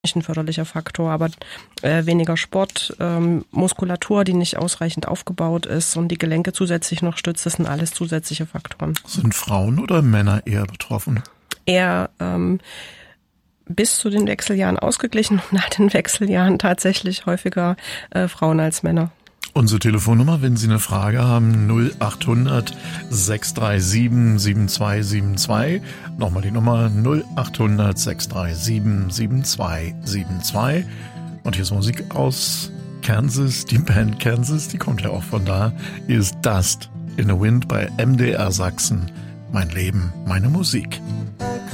ein förderlicher Faktor, aber weniger Sport, Muskulatur, die nicht ausreichend aufgebaut ist und die Gelenke zusätzlich noch stützt, das sind alles zusätzliche Faktoren. Sind Frauen oder Männer eher betroffen? Eher bis zu den Wechseljahren ausgeglichen und nach den Wechseljahren tatsächlich häufiger Frauen als Männer. Unsere Telefonnummer, wenn Sie eine Frage haben, 0800 637 7272. Nochmal die Nummer 0800 637 7272. Und hier ist Musik aus Kansas, die Band Kansas, die kommt ja auch von da. Hier ist Dust in the Wind bei MDR Sachsen. Mein Leben, meine Musik.